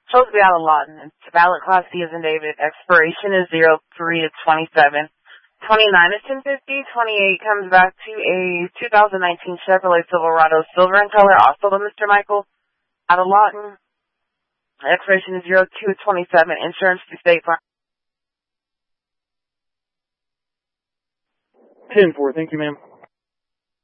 Supposed to be out of Lawton. It's valid class C as in David. Expiration is 03 of 27. 29 is 1050. 28 comes back to a 2019 Chevrolet Silverado, silver in color, also to Mr. Michael, out of Lawton. Expiration is 02 of 27. Insurance to State Farm. 10-4. Thank you, ma'am.